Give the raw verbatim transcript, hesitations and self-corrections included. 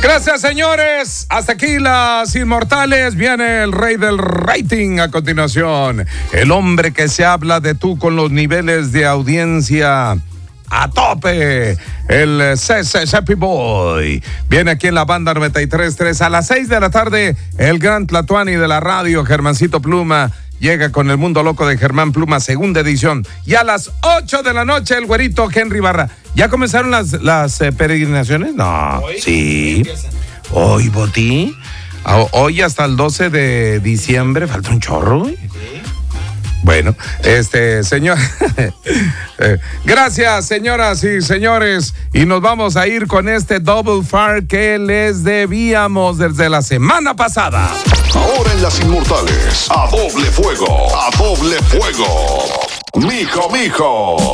Gracias, señores. Hasta aquí las inmortales. Viene el rey del rating a continuación. El hombre que se habla de tú con los niveles de audiencia a tope. El C C Cepi Boy. Viene aquí en la banda noventa y tres punto tres a las seis de la tarde. El gran Tlatuani de la radio, Germancito Pluma. Llega con el mundo loco de Germán Pluma, segunda edición. Y a las ocho de la noche, el güerito Henry Barra. ¿Ya comenzaron las, las eh, peregrinaciones? No. ¿Hoy? Sí. Hoy, Boti. Hoy hasta el doce de diciembre. Falta un chorro, güey. Sí. Bueno, este, señor. eh, gracias, señoras y señores. Y nos vamos a ir con este Double Far que les debíamos desde la semana pasada. Ahora en Las Inmortales, a doble fuego, a doble fuego. Mijo, mijo.